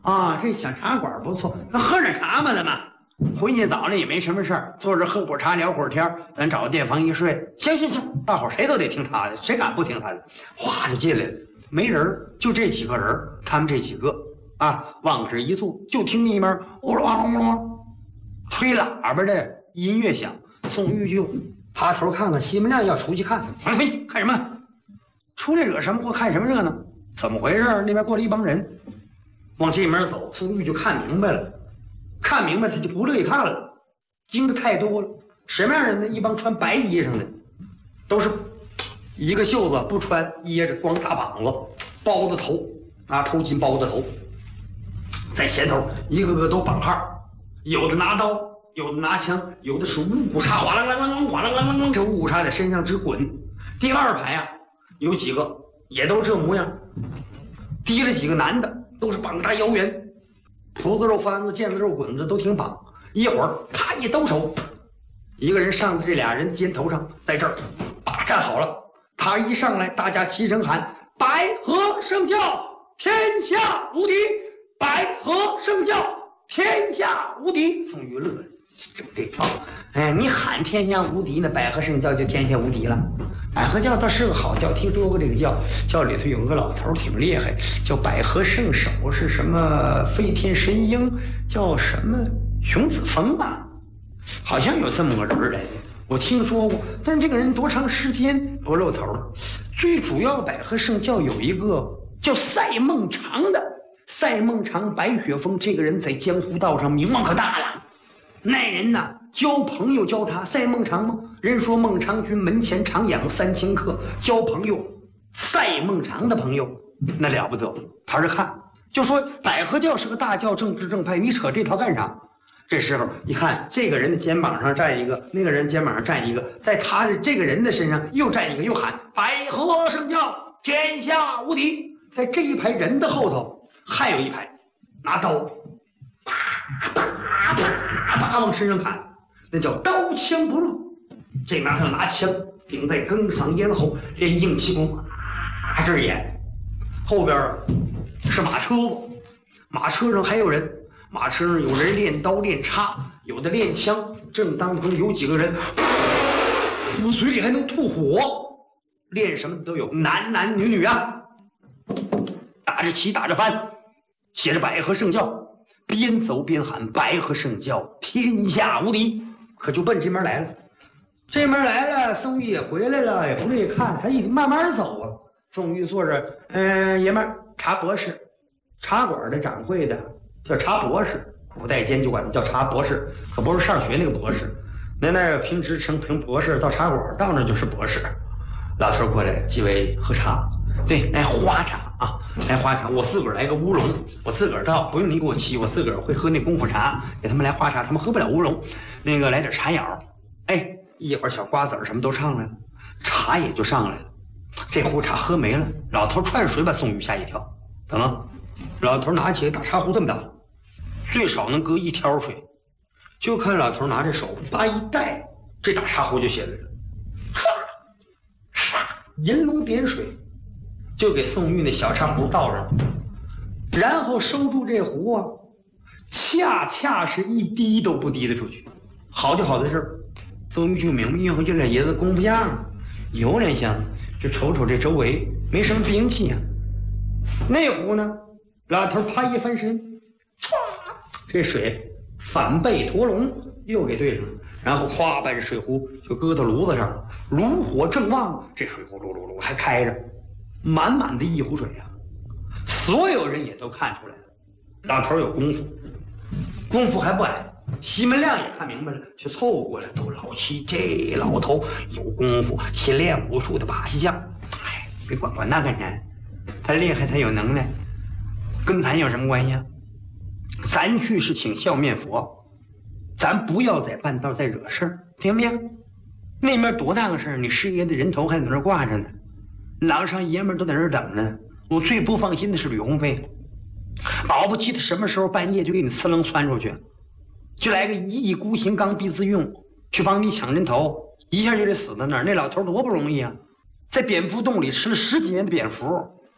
啊，这小茶馆不错，那喝点茶嘛，咱们回去早上也没什么事儿，坐着喝会儿茶，聊会儿天，咱找个店房一睡。行，大伙儿谁都得听他的，谁敢不听他的？哗就进来了，没人，就这几个人，他们这几个啊，往这一坐，就听那边呜噜哇隆隆，吹喇叭的音乐响。宋玉就爬头看看，西门亮要出去看，回去看什么？出来惹什么祸？看什么热闹？怎么回事？那边过来一帮人，往这边走，宋玉就看明白了。看明白他就不乐意看了，经的太多了。什么样人呢？一帮穿白衣裳的，都是一个袖子不穿，掖着光大膀子，包着头，拿头巾包着头，在前头一个个都绑号，有的拿刀，有的拿枪，有的是五谷叉，哗啦啦啦哗啦啦啦，这五谷叉在身上直滚。第二排啊，有几个也都这模样，提了几个男的，都是绑着大腰圆。笍子肉翻子、腱子肉滚子都挺绑，一会儿啪一兜手，一个人上在这俩人肩头上，在这儿把站好了。他一上来，大家齐声喊：“百合圣教，天下无敌！百合圣教，天下无敌！”宋玉乐了，整这套。哎，你喊天下无敌呢，百合圣教就天下无敌了。百合教倒是个好教，听说过这个教里头有个老头挺厉害，叫百合圣手，是什么飞天神鹰，叫什么熊子峰吧，好像有这么个人来的，我听说过。但是这个人多长时间不露头了？最主要百合圣教有一个叫赛孟尝的，赛孟尝、白雪峰这个人在江湖道上名望可大了。那人呐，交朋友交他，赛孟尝吗？人说孟尝君门前常养3000客，交朋友，赛孟尝的朋友那了不得。他是看，就说百合教是个大教，政治正派，你扯这套干啥？这时候一看，这个人的肩膀上站一个，那个人肩膀上站一个，在他的这个人的身上又站一个，又喊百合圣教，天下无敌。在这一排人的后头还有一排拿刀，叭往身上砍，那叫刀枪不入。这边还有拿枪顶在更上咽喉，练硬气功，这儿演。后边是马车子，马车上还有人，马车上有人练刀练叉，有的练枪。正当中有几个人，嘴里还能吐火，练什么都有，男男女女啊，打着旗打着帆，写着百合圣教，边走边喊百合圣教，天下无敌。可就奔这边来了。这边来了，宋玉也回来了，也不乐意看，他一慢慢走啊。宋玉坐着，爷们儿，茶博士，茶馆的掌柜的叫茶博士，古代间就管他叫茶博士，可不是上学那个博士。那评职称评博士，到茶馆到那就是博士。老头过来，几位喝茶，对，来花茶啊，来花茶。我自个儿来个乌龙，我自个儿倒不用你给我沏，我自个儿会喝那功夫茶，给他们来花茶，他们喝不了乌龙。那个来点茶肴，哎。一会儿小瓜子儿什么都上来了，茶也就上来了。这壶茶喝没了，老头串水把宋玉吓一跳。怎么？老头拿起个大茶壶这么大，最少能搁1挑水。就看老头拿着手叭一带，这大茶壶就下来了，唰唰，银龙点水，就给宋玉那小茶壶倒上，然后收住这壶啊，恰是一滴都不滴得出去。好就好在这儿。宋玉就明白，就这爷子功夫样，有点像。就瞅瞅这周围没什么兵器啊。那壶呢，老头啪一翻身，唰，这水反背驼龙又给对上了，然后咵把这水壶就搁到炉子上了，炉火正旺，这水壶噜噜噜还开着，满满的一壶水啊。所有人也都看出来了，老头有功夫，功夫还不矮。西门亮也看明白了，就凑过来，都老七这老头有功夫，先练武术的把戏匠。哎，别管那干啥，他厉害，他有能耐，跟咱有什么关系啊？咱去是请笑面佛，咱不要在半道再惹事儿，听没听？那边多大个事儿？你师爷的人头还在那儿挂着呢，老少爷们都在那儿等着呢。我最不放心的是吕鸿飞，保不齐他什么时候半夜就给你呲楞窜出去。就来个一意孤行、刚愎自用，去帮你抢人头，一下就得死在那儿。那老头多不容易啊，在蝙蝠洞里吃了10几年的蝙蝠，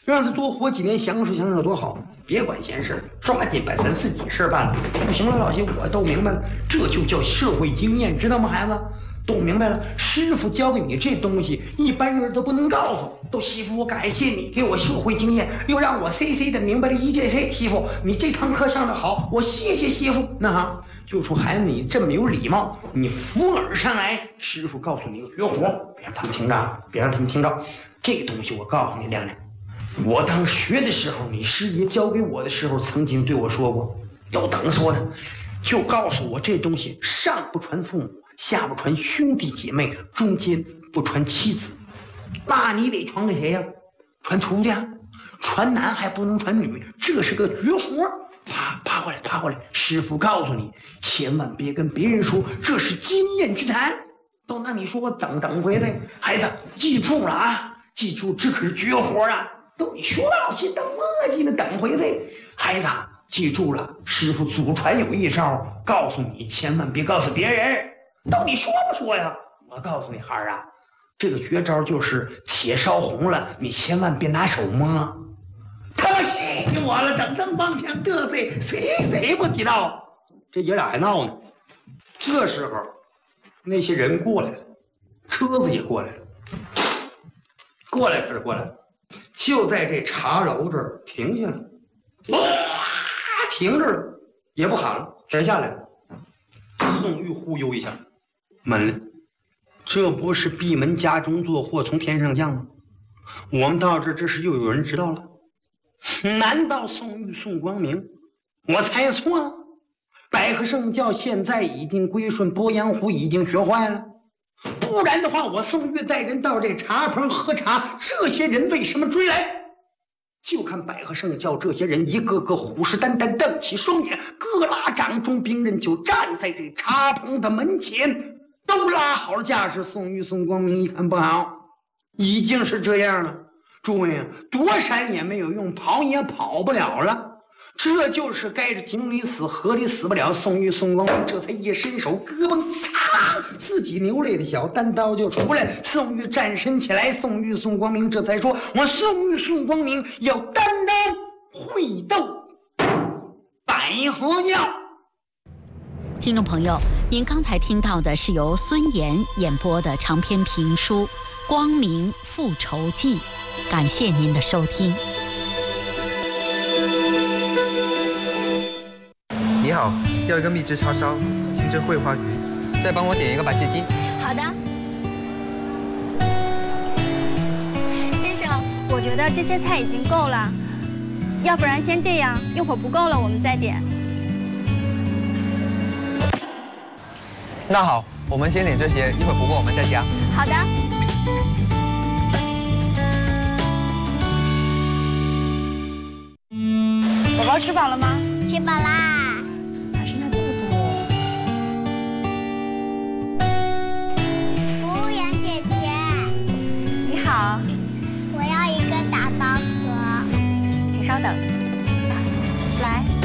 让他多活几年，享受享受多好。别管闲事，抓紧把咱自己事办了。不行了，老媳，我都明白了，这就叫社会经验，知道吗，孩子？都明白了。师傅教给你这东西，一般人都不能告诉。都媳妇，我感谢你给我社会经验，又让我 CC 的明白了一件事。媳妇，你这堂课上的好，我谢谢媳妇。那哈，就说孩子你这么有礼貌，你扶耳上来。师傅告诉你个绝活，别让他们听着，别让他们听着。这个东西我告诉你，亮亮。我当学的时候，你师爷教给我的时候，曾经对我说过，都等说的，就告诉我这东西上不传父母，下不传兄弟姐妹，中间不传妻子，那你得传给谁呀？传徒弟，传男还不能传女，这是个绝活。爬过来，爬过来！师傅告诉你，千万别跟别人说，这是经验之谈。都那你说我等回来，孩子记住了啊，记住这可是绝活啊！都你说老些等磨叽呢，等回来，孩子记住了，师傅祖传有一招，告诉你千万别告诉别人。到底说不说呀？我告诉你孩儿啊，这个绝招就是铁烧红了，你千万别拿手摸。他们谢谢我了，等半天得罪谁不知道？这爷俩还闹呢。这时候，那些人过来了，车子也过来了，过来了。就在这茶楼这儿停下了，哇，停着了，也不喊了，全下来了。宋玉忽悠一下，闷了，这不是闭门家中坐，祸从天上降吗？我们到这是又有人知道了？难道宋玉宋光明？我猜错了。百合圣教现在已经归顺鄱阳湖，已经学坏了。不然的话，我宋玉带人到这茶棚喝茶，这些人为什么追来？就看百合圣教这些人一个个虎视眈眈，瞪起双眼，各拉掌中兵刃，就站在这茶棚的门前，都拉好了架势。宋玉宋光明一看不好，已经是这样了。诸位，躲闪也没有用，跑也跑不了了。这就是该着井里死，河里死不了。宋玉宋光明这才一伸手，胳膊擦，自己牛肋的小单刀就出来。宋玉站身起来，宋玉宋光明这才说：“我宋玉宋光明要单刀会斗百合教。” 听众朋友，您刚才听到的是由孙岩演播的长篇评书《光明复仇记》，感谢您的收听。 你好，要一个秘制叉烧，清蒸桂花鱼， 再帮我点一个白切鸡。 好的，先生，我觉得这些菜已经够了，要不然先这样，一会儿不够了我们再点。 那好，我们先点这些，一会儿不够我们再加。 好的。宝宝吃饱了吗？ 吃饱啦。 哪剩下这么多？ 服务员姐姐， 你好， 我要一个打包盒。 请稍等。